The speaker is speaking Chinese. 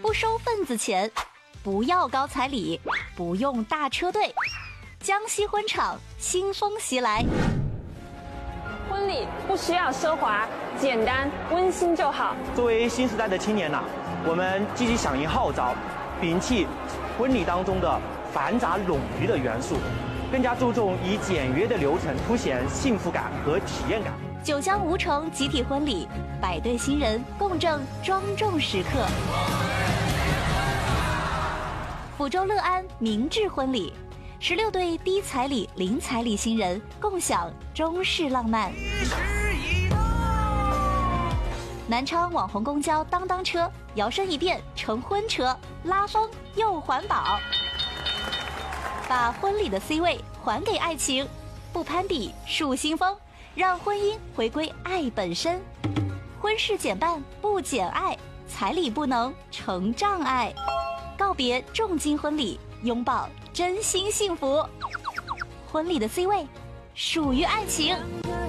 不收份子钱，不要高彩礼，不用大车队。江西婚场新风袭来， 婚礼不需要奢华，简单温馨就好。 作为新时代的青年我们积极响应号召，摒弃婚礼当中的繁杂冗余的元素，更加注重以简约的流程凸显幸福感和体验感。 九江吴城集体婚礼，100对新人共振庄重时刻。抚州乐安明志婚礼，16对低彩礼、零彩礼新人共享中式浪漫。南昌网红公交当当车摇身一变成婚车，拉风又环保，把婚礼的 C 位还给爱情，不攀比树新风，让婚姻回归爱本身。婚事减半不减爱，彩礼不能成障碍。告别重金婚礼，拥抱真心幸福。婚礼的 C 位属于爱情。